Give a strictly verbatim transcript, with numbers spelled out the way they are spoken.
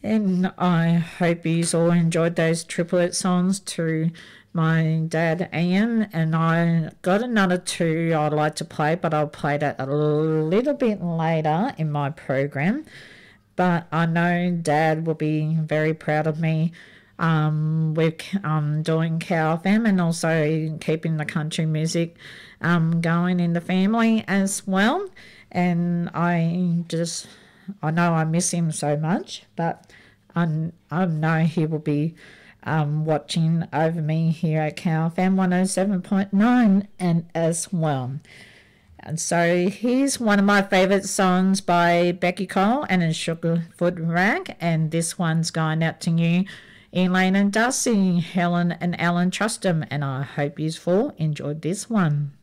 And I hope you all enjoyed those triplet songs to my dad Ian. And I got another two I'd like to play, but I'll play that a little bit later in my program. But I know Dad will be very proud of me um, with um, doing Cow F M and also keeping the country music um, going in the family as well. And I just, I know I miss him so much, but I, I know he will be um, watching over me here at Cow F M one oh seven point nine and as well. And so here's one of my favourite songs by Becky Cole and a Sugarfoot Rag. And this one's going out to you, Elaine and Darcy, Helen and Alan Trustham. And I hope you all enjoyed this one.